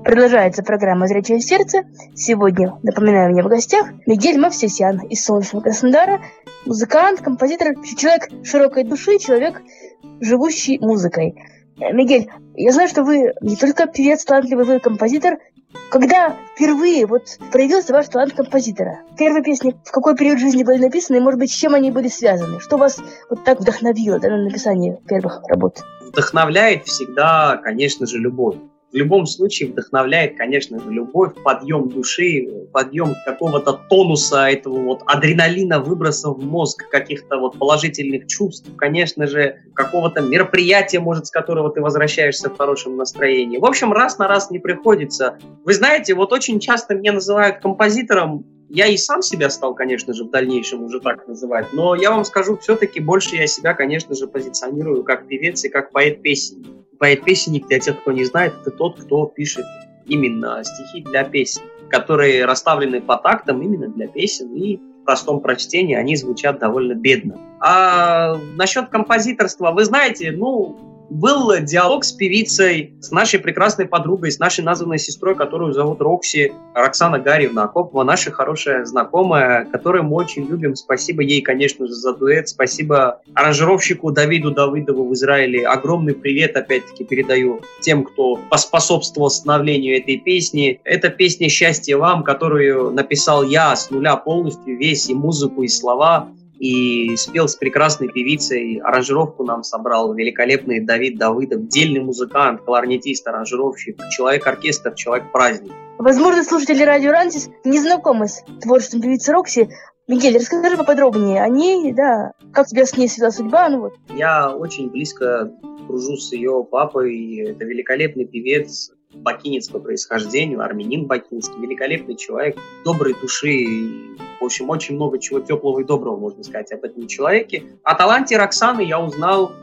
Продолжается программа «Зрячее сердце». Сегодня, напоминаю, у меня в гостях Мигель Мовсесян из солнечного Краснодара, музыкант, композитор, человек широкой души, человек, живущий музыкой. Мигель, я знаю, что вы не только певец талантливый, вы композитор. Когда впервые проявился ваш талант композитора? Первые песни в какой период жизни были написаны, и, может быть, с чем они были связаны? Что вас так вдохновило на написание первых работ? Вдохновляет всегда, конечно же, любовь. В любом случае вдохновляет, конечно же, любовь, подъем души, подъем какого-то тонуса, этого адреналина, выбросов в мозг, каких-то положительных чувств, конечно же, какого-то мероприятия, может, с которого ты возвращаешься в хорошем настроении. В общем, раз на раз не приходится. Вы знаете, очень часто меня называют композитором. Я и сам себя стал, конечно же, в дальнейшем уже так называть, но я вам скажу, все-таки больше я себя, конечно же, позиционирую как певец и как поэт-песенник. Поэт-песенник, для тех, кто не знает, это тот, кто пишет именно стихи для песен, которые расставлены по тактам именно для песен, и в простом прочтении они звучат довольно бедно. А насчет композиторства, вы знаете, был диалог с певицей, с нашей прекрасной подругой, с нашей названной сестрой, которую зовут Рокси, Роксана Гарьевна Акопова, наша хорошая знакомая, которую мы очень любим. Спасибо ей, конечно же, за дуэт. Спасибо аранжировщику Давиду Давыдову в Израиле. Огромный привет, опять-таки, передаю тем, кто поспособствовал становлению этой песни. Это песня «Счастье вам», которую написал я с нуля полностью, весь и музыку, и слова. И спел с прекрасной певицей, аранжировку нам собрал великолепный Давид Давыдов, дельный музыкант, кларнетист, аранжировщик, человек-оркестр, человек-праздник. Возможно, слушатели радио Рансис не знакомы с творчеством певицы Рокси. Мигель, расскажи поподробнее о ней, как тебя с ней свела судьба, Я очень близко дружу с ее папой, это великолепный певец, бакинец по происхождению, армянин бакинский, великолепный человек, доброй души. В общем, очень много чего теплого и доброго можно сказать об этом человеке. О таланте Роксаны я узнал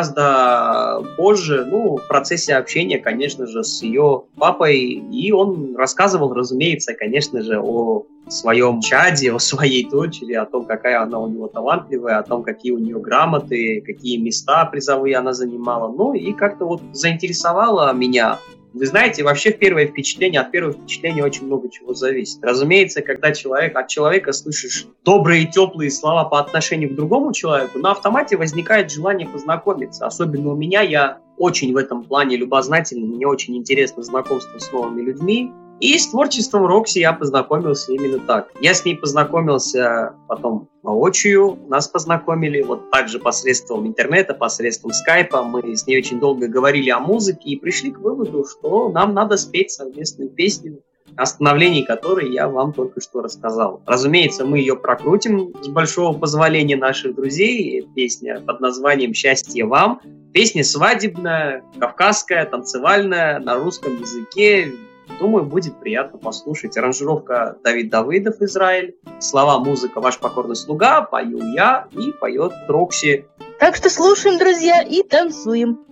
гораздо позже, в процессе общения, конечно же, с ее папой. И он рассказывал, разумеется, конечно же, о своем чаде, о своей дочери, о том, какая она у него талантливая, о том, какие у нее грамоты, какие места призовые она занимала. И как-то заинтересовало меня. Вы знаете, вообще от первого впечатления очень много чего зависит. Разумеется, когда от человека слышишь добрые и теплые слова по отношению к другому человеку, на автомате возникает желание познакомиться. Особенно у меня, я очень в этом плане любознательный, мне очень интересно знакомство с новыми людьми. И с творчеством Рокси я познакомился именно так. Я с ней познакомился потом воочию, нас познакомили также посредством интернета, посредством скайпа. Мы с ней очень долго говорили о музыке и пришли к выводу, что нам надо спеть совместную песню, о становлении которой я вам только что рассказал. Разумеется, мы ее прокрутим с большого позволения наших друзей. Песня под названием «Счастье вам». Песня свадебная, кавказская, танцевальная, на русском языке. Думаю, будет приятно послушать. Аранжировка Давид Давыдов, Израиль. Слова, музыка, ваш покорный слуга. Пою я и поет Рокси. Так что слушаем, друзья, и танцуем.